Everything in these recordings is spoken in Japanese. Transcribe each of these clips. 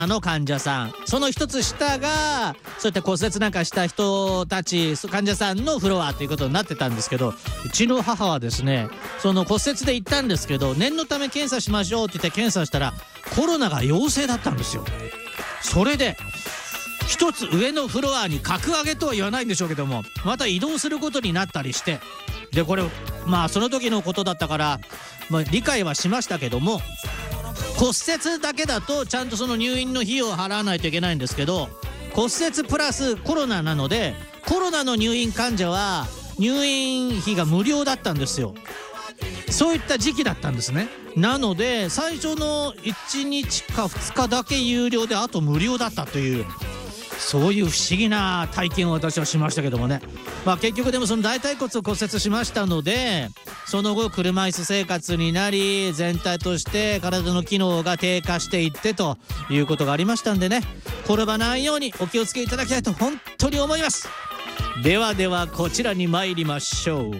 の患者さん、その一つ下がそういった骨折なんかした人たち、患者さんのフロアということになってたんですけど、うちの母はですね、その骨折で行ったんですけど、念のため検査しましょうって言って検査したらコロナが陽性だったんですよ。それで一つ上のフロアに格上げとは言わないんでしょうけども、また移動することになったりして、でこれまあその時のことだったから、理解はしましたけども、骨折だけだとちゃんとその入院の費用を払わないといけないんですけど、骨折プラスコロナなので、コロナの入院患者は入院費が無料だったんですよ。そういった時期だったんですね。なので最初の1日か2日だけ有料で、あと無料だったという、そういう不思議な体験を私はしましたけどもね。結局でもその大腿骨を骨折しましたので、その後車椅子生活になり、全体として体の機能が低下していってということがありましたんでね、転ばないようにお気をつけいただきたいと本当に思います。ではではこちらに参りましょう。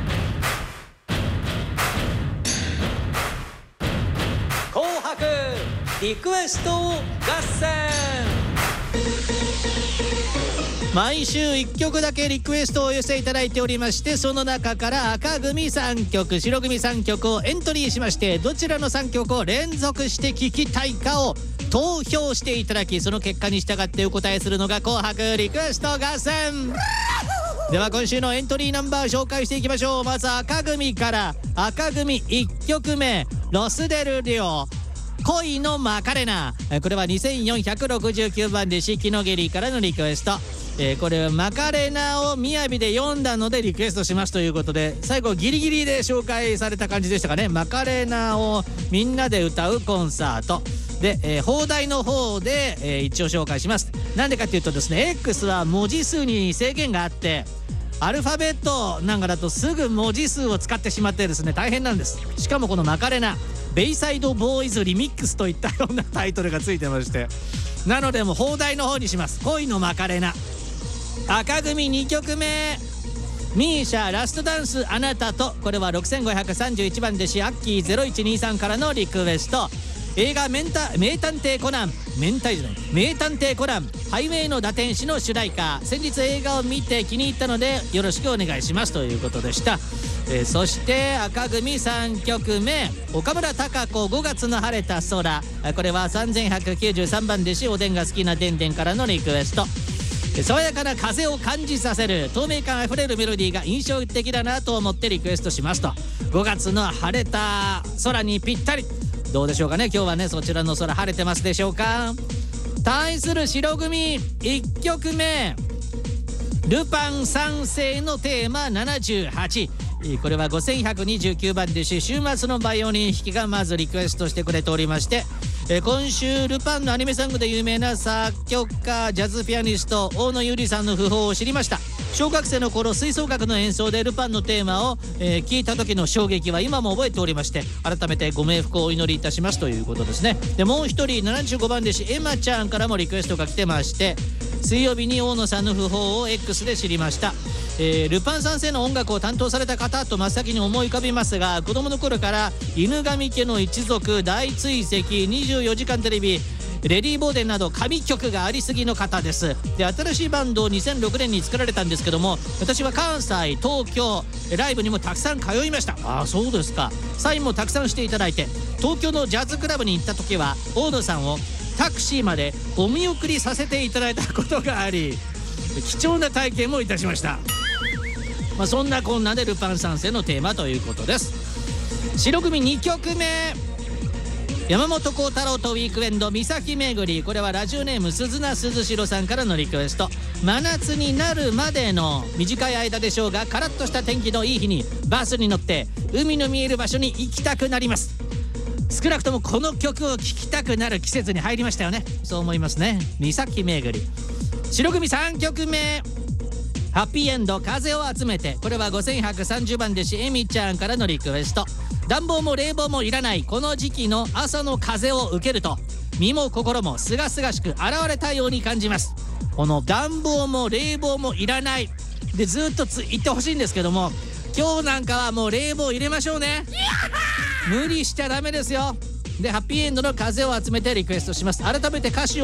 紅白リクエスト合戦。毎週1曲だけリクエストをお寄せいただいておりまして、その中から赤組3曲白組3曲をエントリーしまして、どちらの3曲を連続して聴きたいかを投票していただき、その結果に従ってお答えするのが紅白リクエスト合戦では、今週のエントリーナンバー紹介していきましょう。まず赤組から、赤組1曲目、ロスデルリオ恋のマカレナ。これは2469番でシキノゲリからのリクエスト。これはマカレナを雅で読んだのでリクエストしますということで、最後ギリギリで紹介された感じでしたかね。マカレナをみんなで歌うコンサートで、放題の方で、一応紹介します。なんでかっていうとですね、 X は文字数に制限があって、アルファベットなんかだとすぐ文字数を使ってしまってですね、大変なんです。しかもこのマカレナ、ベイサイドボーイズリミックスといったようなタイトルがついてまして、なのでもう放題の方にします。恋のマカレナ。赤組2曲目、ミーシャラストダンスあなたと。これは6531番でシアッキー0123からのリクエスト。映画名探偵コナン、名探偵コナンハイウェイの打天使の主題歌。先日映画を見て気に入ったのでよろしくお願いしますということでした。そして赤組3曲目、岡村孝子5月の晴れた空。これは3193番でし、おでんが好きなでんでんからのリクエスト。爽やかな風を感じさせる透明感あふれるメロディーが印象的だなと思ってリクエストしますと。5月の晴れた空にぴったり。どうでしょうかね、今日はね、そちらの空晴れてますでしょうか。対する白組1曲目、ルパン三世のテーマ78。これは5129番でし、週末のバイオリン弾きがまずリクエストしてくれておりまして、今週ルパンのアニメソングで有名な作曲家ジャズピアニスト大野由里さんの訃報を知りました。小学生の頃吹奏楽の演奏でルパンのテーマを、聞いた時の衝撃は今も覚えておりまして、改めてご冥福をお祈りいたしますということですね。でもう一人75番弟子エマちゃんからもリクエストが来てまして、水曜日に大野さんの訃報を X で知りました。ルパン三世の音楽を担当された方と真っ先に思い浮かびますが、子供の頃から犬神家の一族、大追跡、24時間テレビ、レディー・ボーデンなど神曲がありすぎの方です。で、新しいバンドを2006年に作られたんですけども、私は関西、東京ライブにもたくさん通いました。ああ、そうですか。サインもたくさんしていただいて、東京のジャズクラブに行った時は大野さんをタクシーまでお見送りさせていただいたことがあり、貴重な体験もいたしました。そんなこんなでルパン三世のテーマということです。白組2曲目、山本幸太郎とウィークエンド岬巡り。これはラジオネーム鈴名鈴代さんからのリクエスト。真夏になるまでの短い間でしょうが、カラッとした天気のいい日にバスに乗って海の見える場所に行きたくなります。少なくともこの曲を聴きたくなる季節に入りましたよね。そう思いますね。岬巡り。白組3曲目、ハッピーエンド風を集めて。これは5130番弟子エミちゃんからのリクエスト。暖房も冷房もいらないこの時期の朝の風を受けると、身も心もすがすがしく現れたように感じます。この暖房も冷房もいらないでずっと言ってほしいんですけども、今日なんかはもう冷房入れましょうね。無理しちゃダメですよ。 でハッピーエンドの風を集めてリクエストします。改めて歌詞を